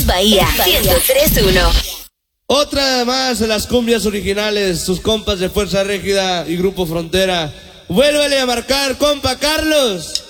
Es Bahía 103.1. Otra más de las cumbias originales, sus compas de Fuerza Régida y Grupo Frontera. Vuélvele a marcar, compa Carlos.